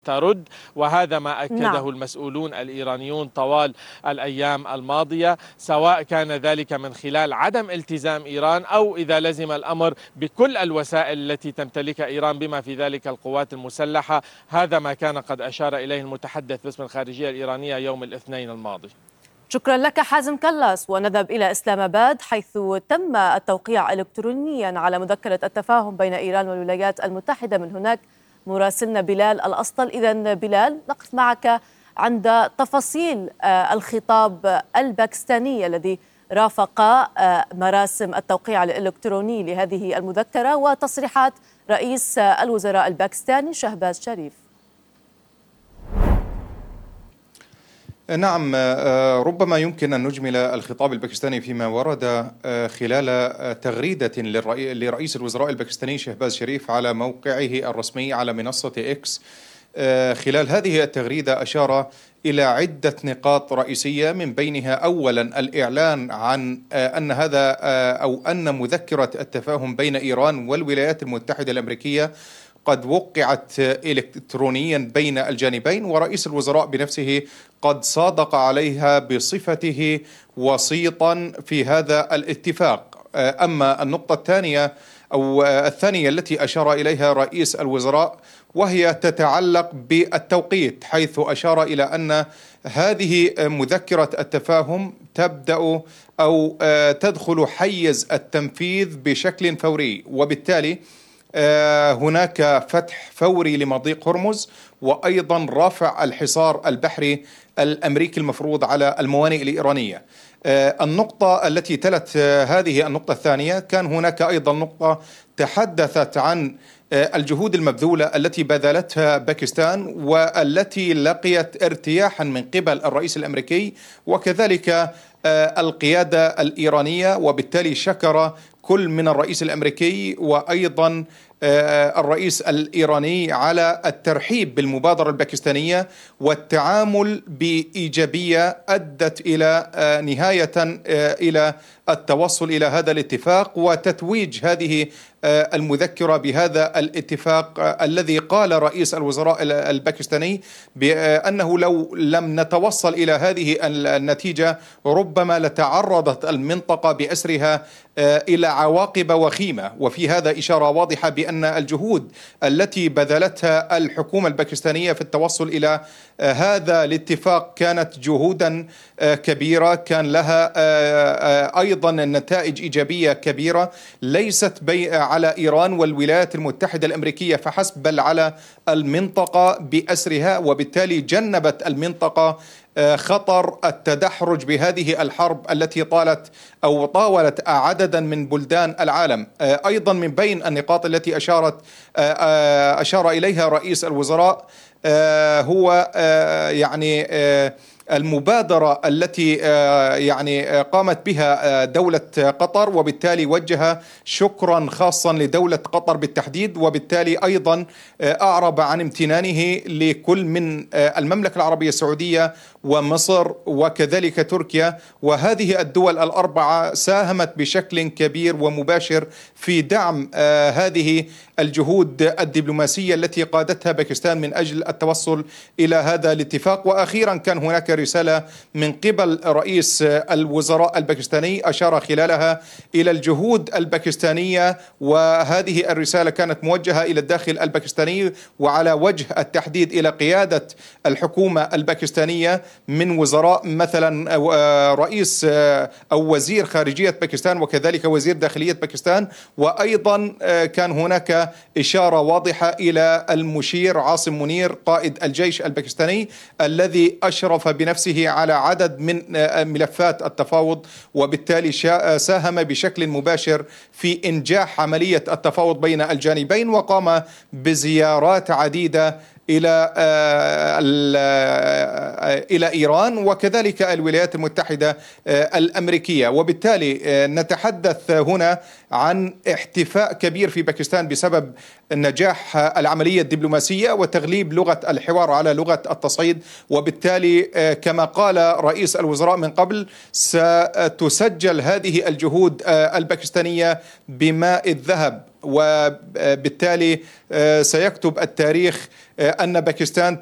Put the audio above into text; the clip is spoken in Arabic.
ترد، وهذا ما أكده نعم. المسؤولون الإيرانيون طوال الأيام الماضية، سواء كان ذلك من خلال عدم التزام إيران أو إذا لزم الأمر بكل الوسائل التي تمتلكها إيران بما في ذلك القوات المسلحة. هذا ما كان قد أشار إليه المتحدث باسم الخارجية الإيرانية يوم الاثنين الماضي. شكرا لك حازم كلاس. ونذهب إلى إسلام آباد حيث تم التوقيع إلكترونيا على مذكرة التفاهم بين إيران والولايات المتحدة. من هناك مراسلنا بلال الأسطل. إذن بلال، نقف معك عند تفاصيل الخطاب الباكستاني الذي رافق مراسم التوقيع الإلكتروني لهذه المذكرة وتصريحات رئيس الوزراء الباكستاني شهباز شريف. نعم، ربما يمكن أن نجمل الخطاب الباكستاني فيما ورد خلال تغريدة لرئيس الوزراء الباكستاني شهباز شريف على موقعه الرسمي على منصة إكس. خلال هذه التغريدة أشار إلى عدة نقاط رئيسية، من بينها أولا الإعلان عن أن مذكرة التفاهم بين إيران والولايات المتحدة الأمريكية قد وقعت إلكترونيا بين الجانبين، ورئيس الوزراء بنفسه قد صادق عليها بصفته وسيطا في هذا الاتفاق. أما النقطة الثانية التي أشار إليها رئيس الوزراء وهي تتعلق بالتوقيت، حيث أشار إلى أن هذه مذكرة التفاهم تبدأ أو تدخل حيز التنفيذ بشكل فوري، وبالتالي هناك فتح فوري لمضيق هرمز، وأيضا رفع الحصار البحري الأمريكي المفروض على الموانئ الإيرانية. النقطة التي تلت هذه النقطة الثانية، كان هناك أيضا نقطة تحدثت عن الجهود المبذولة التي بذلتها باكستان والتي لقيت ارتياحا من قبل الرئيس الأمريكي وكذلك القيادة الإيرانية، وبالتالي شكر كل من الرئيس الأمريكي وأيضا الرئيس الإيراني على الترحيب بالمبادرة الباكستانية والتعامل بإيجابية أدت إلى نهاية إلى التوصل إلى هذا الاتفاق وتتويج هذه المذكرة بهذا الاتفاق الذي قال رئيس الوزراء الباكستاني بأنه لو لم نتوصل إلى هذه النتيجة ربما لتعرضت المنطقة بأسرها إلى عواقب وخيمة. وفي هذا إشارة واضحة بأن الجهود التي بذلتها الحكومة الباكستانية في التوصل إلى هذا الاتفاق كانت جهودا كبيرة، كان لها أيضا نتائج إيجابية كبيرة، ليست على إيران والولايات المتحدة الأمريكية فحسب، بل على المنطقة بأسرها، وبالتالي جنبت المنطقة خطر التدحرج بهذه الحرب التي طاولت عددا من بلدان العالم. أيضا من بين النقاط التي أشار إليها رئيس الوزراء هو المبادرة التي قامت بها دولة قطر، وبالتالي وجه شكرا خاصا لدولة قطر بالتحديد، وبالتالي أيضا أعرب عن امتنانه لكل من المملكة العربية السعودية ومصر وكذلك تركيا، وهذه الدول الأربعة ساهمت بشكل كبير ومباشر في دعم هذه الجهود الدبلوماسية التي قادتها باكستان من أجل التوصل إلى هذا الاتفاق. وأخيرا كان هناك رسالة من قبل رئيس الوزراء الباكستاني أشار خلالها إلى الجهود الباكستانية، وهذه الرسالة كانت موجهة إلى الداخل الباكستاني وعلى وجه التحديد إلى قيادة الحكومة الباكستانية من وزراء مثلا رئيس أو وزير خارجية باكستان وكذلك وزير داخلية باكستان. وأيضا كان هناك إشارة واضحة إلى المشير عاصم منير قائد الجيش الباكستاني الذي أشرف بنفسه على عدد من ملفات التفاوض، وبالتالي ساهم بشكل مباشر في إنجاح عملية التفاوض بين الجانبين، وقام بزيارات عديدة إلى إيران وكذلك الولايات المتحدة الأمريكية. وبالتالي نتحدث هنا عن احتفاء كبير في باكستان بسبب نجاح العملية الدبلوماسية وتغليب لغة الحوار على لغة التصعيد. وبالتالي كما قال رئيس الوزراء من قبل ستسجل هذه الجهود الباكستانية بماء الذهب، وبالتالي سيكتب التاريخ أن باكستان